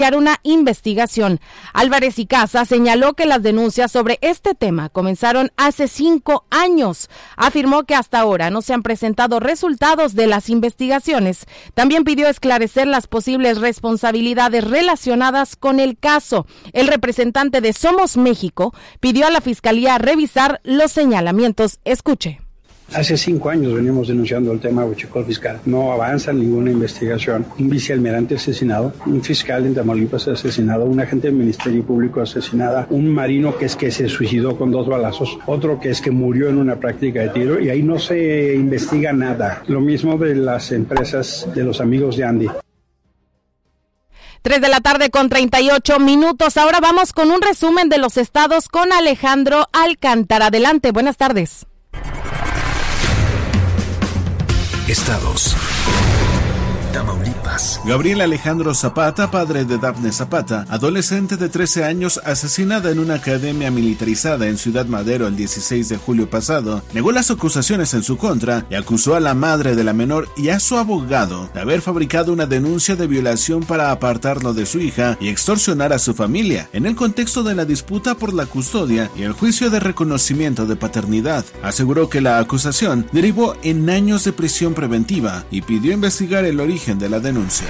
una investigación. Álvarez y Casa señaló que las denuncias sobre este tema comenzaron hace 5 años. Afirmó que hasta ahora no se han presentado resultados de las investigaciones. También pidió esclarecer las posibles responsabilidades relacionadas con el caso. El representante de Somos México pidió a la Fiscalía revisar los señalamientos. Escuche. Hace 5 años venimos denunciando el tema huachicol fiscal. No avanza ninguna investigación. Un vicealmirante asesinado, un fiscal en Tamaulipas asesinado, un agente del Ministerio Público asesinada, un marino que se suicidó con 2 balazos, otro que murió en una práctica de tiro y ahí no se investiga nada. Lo mismo de las empresas de los amigos de Andy. 3:38 p.m. Ahora vamos con un resumen de los estados con Alejandro Alcántara. Adelante, buenas tardes. Estados. Tamaulipas. Gabriel Alejandro Zapata, padre de Dafne Zapata, adolescente de 13 años asesinada en una academia militarizada en Ciudad Madero el 16 de julio pasado, negó las acusaciones en su contra y acusó a la madre de la menor y a su abogado de haber fabricado una denuncia de violación para apartarlo de su hija y extorsionar a su familia, en el contexto de la disputa por la custodia y el juicio de reconocimiento de paternidad. Aseguró que la acusación derivó en años de prisión preventiva y pidió investigar el origen de la denuncia.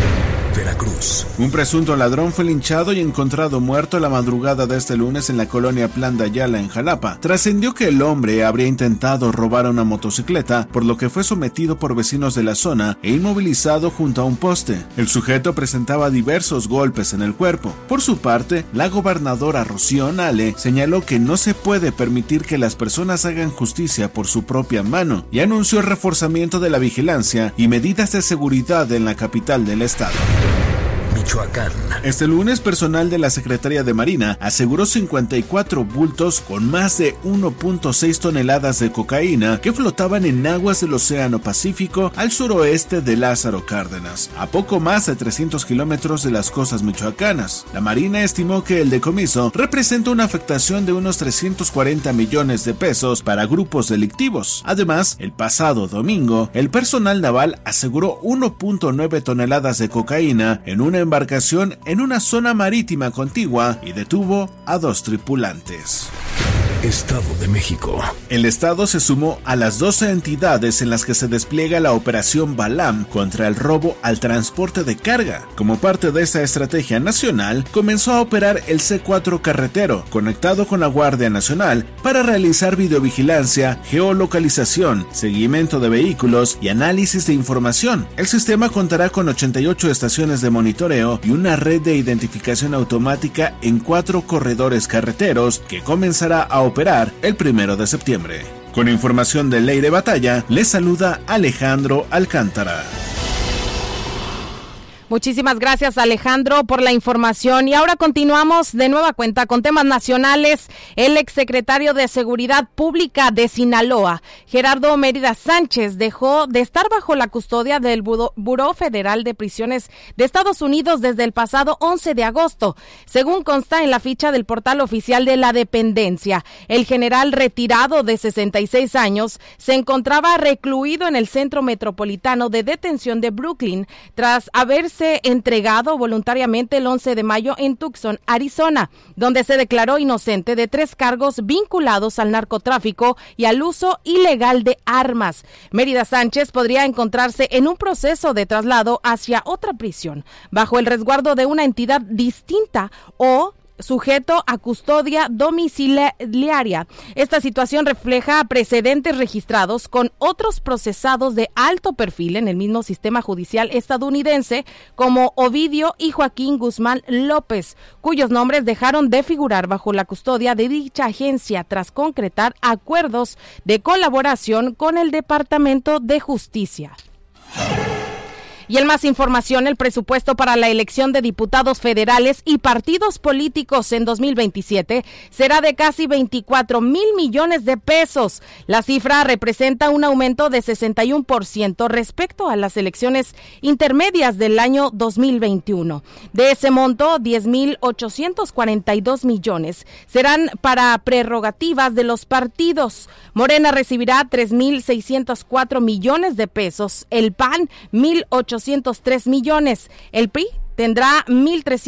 Veracruz. Un presunto ladrón fue linchado y encontrado muerto la madrugada de este lunes en la colonia Plan de Ayala, en Jalapa. Trascendió que el hombre habría intentado robar una motocicleta, por lo que fue sometido por vecinos de la zona e inmovilizado junto a un poste. El sujeto presentaba diversos golpes en el cuerpo. Por su parte, la gobernadora Rocío Nale señaló que no se puede permitir que las personas hagan justicia por su propia mano y anunció el reforzamiento de la vigilancia y medidas de seguridad en la capital del estado. Michoacán. Este lunes, personal de la Secretaría de Marina aseguró 54 bultos con más de 1.6 toneladas de cocaína que flotaban en aguas del Océano Pacífico al suroeste de Lázaro Cárdenas, a poco más de 300 kilómetros de las costas michoacanas. La Marina estimó que el decomiso representa una afectación de unos 340 millones de pesos para grupos delictivos. Además, el pasado domingo, el personal naval aseguró 1.9 toneladas de cocaína en una embarcación en una zona marítima contigua y detuvo a 2 tripulantes. Estado de México. El estado se sumó a las 12 entidades en las que se despliega la operación Balam contra el robo al transporte de carga. Como parte de esta estrategia nacional, comenzó a operar el C4 carretero, conectado con la Guardia Nacional, para realizar videovigilancia, geolocalización, seguimiento de vehículos y análisis de información. El sistema contará con 88 estaciones de monitoreo y una red de identificación automática en 4 corredores carreteros que comenzará a operar el 1 de septiembre. Con información de Ley de Batalla, les saluda Alejandro Alcántara. Muchísimas gracias, Alejandro, por la información. Y ahora continuamos de nueva cuenta con temas nacionales. El exsecretario de Seguridad Pública de Sinaloa, Gerardo Mérida Sánchez, dejó de estar bajo la custodia del Buró Federal de Prisiones de Estados Unidos desde el pasado 11 de agosto. Según consta en la ficha del portal oficial de la dependencia, el general retirado de 66 años se encontraba recluido en el Centro Metropolitano de Detención de Brooklyn tras haberse entregado voluntariamente el 11 de mayo en Tucson, Arizona, donde se declaró inocente de 3 cargos vinculados al narcotráfico y al uso ilegal de armas. Mérida Sánchez podría encontrarse en un proceso de traslado hacia otra prisión, bajo el resguardo de una entidad distinta o sujeto a custodia domiciliaria. Esta situación refleja precedentes registrados con otros procesados de alto perfil en el mismo sistema judicial estadounidense, como Ovidio y Joaquín Guzmán López, cuyos nombres dejaron de figurar bajo la custodia de dicha agencia tras concretar acuerdos de colaboración con el Departamento de Justicia. Y en más información, el presupuesto para la elección de diputados federales y partidos políticos en 2027 será de casi 24,000 millones de pesos. La cifra representa un aumento de 61% respecto a las elecciones intermedias del año 2021. De ese monto, 10,842 millones serán para prerrogativas de los partidos. Morena recibirá 3,604 millones de pesos, el PAN 1,803 millones, el PRI tendrá 1,300